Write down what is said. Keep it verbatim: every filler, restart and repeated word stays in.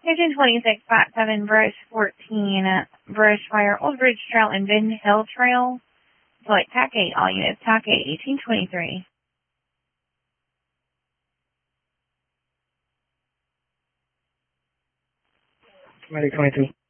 Station twenty-six, Spot seven, Brush fourteen, Brush Fire, Old Bridge Trail, and Ben Hill Trail. Select T A C eight, all units, T A C eight, eighteen twenty-three. twenty twenty-three.